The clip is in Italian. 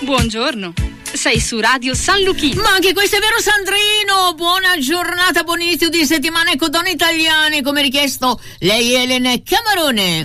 Buongiorno. Sei su Radio San Luchino. Ma anche questo è vero, Sandrino. Buona giornata, buon inizio di settimana con Donne Italiane, come richiesto. Lei è Elena Camarone.